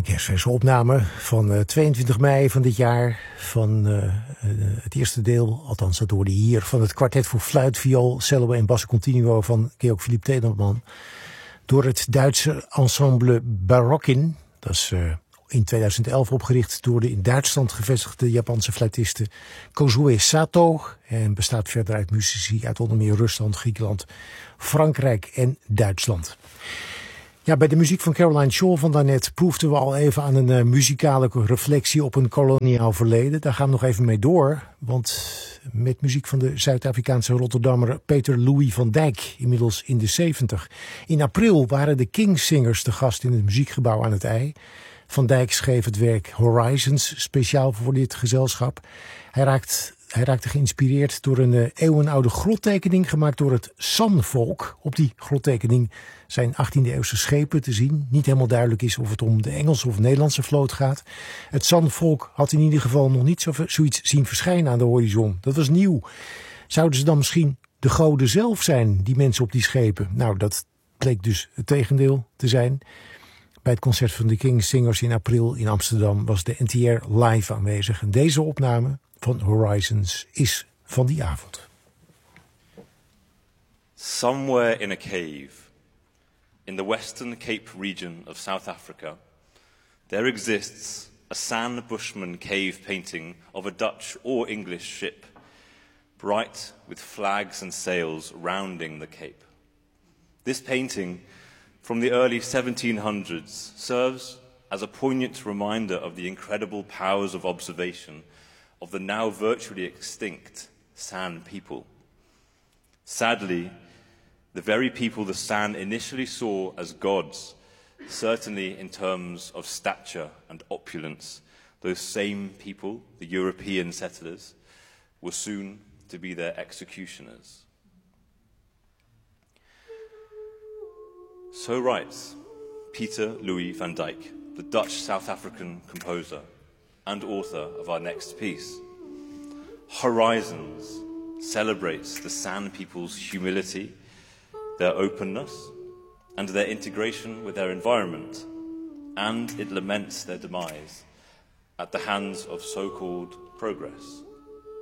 Kerstverse opname van 22 mei van dit jaar. Van het eerste deel, althans dat hoorde je hier, van het kwartet voor fluit, viool, cello en basso continuo van Georg Philipp Telemann. Door het Duitse ensemble Barokin. Dat is in 2011 opgericht door de in Duitsland gevestigde Japanse fluitiste Kozue Sato. En bestaat verder uit muzici uit onder meer Rusland, Griekenland, Frankrijk en Duitsland. Ja, bij de muziek van Caroline Shaw van daarnet proefden we al even aan een muzikale reflectie op een koloniaal verleden. Daar gaan we nog even mee door, want met muziek van de Zuid-Afrikaanse Rotterdammer Peter Louis van Dijk, inmiddels in de 70. In april waren de Kingsingers te gast in het muziekgebouw aan het IJ. Van Dijk schreef het werk Horizons speciaal voor dit gezelschap. Hij raakte geïnspireerd door een eeuwenoude grottekening gemaakt door het San-volk. Op die grottekening zijn 18e-eeuwse schepen te zien. Niet helemaal duidelijk is of het om de Engelse of Nederlandse vloot gaat. Het San-volk had in ieder geval nog niet zoiets zien verschijnen aan de horizon. Dat was nieuw. Zouden ze dan misschien de goden zelf zijn, die mensen op die schepen? Nou, dat bleek dus het tegendeel te zijn. Bij het concert van de Kingsingers in april in Amsterdam was de NTR live aanwezig. En deze opname van Horizons is van die avond. Somewhere in a cave, in the Western Cape region of South Africa, there exists a San Bushman cave painting of a Dutch or English ship, bright with flags and sails rounding the cape. This painting from the early 1700s serves as a poignant reminder of the incredible powers of observation of the now virtually extinct San people. Sadly, the very people the San initially saw as gods, certainly in terms of stature and opulence, those same people, the European settlers, were soon to be their executioners. So writes Peter Louis van Dijk, the Dutch South African composer and author of our next piece. Horizons celebrates the San people's humility, their openness, and their integration with their environment, and it laments their demise at the hands of so-called progress.